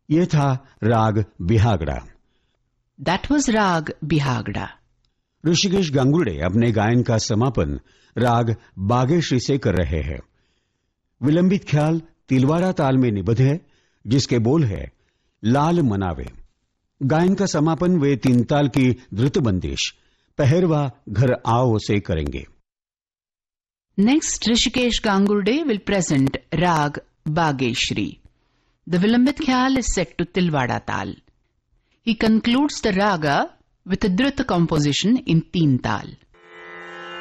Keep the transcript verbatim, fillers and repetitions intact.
ये था राग Bihagda. That was Rag Bihagda. Rishikesh Gangurde अपने गायन का समापन राग बागेश्री से कर रहे हैं। विलंबित ख्याल तिलवाड़ा ताल में निबद्ध है, जिसके बोल है लाल मनावे। गायन का समापन वे तीन ताल की धृत बंदिश पहरवा घर आओ से करेंगे। Next, Rishikesh Gangurde will present Rag Bageshri. The Vilambit Khyal is set to Tilwada Tal. He concludes the raga with a Dhrut composition in Teen Tal.